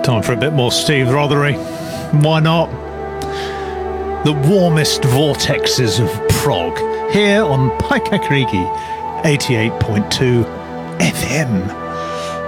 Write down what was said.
Time for a bit more Steve Rothery. Why not? The warmest vortexes of prog here on Paikakariki 88.2 FM.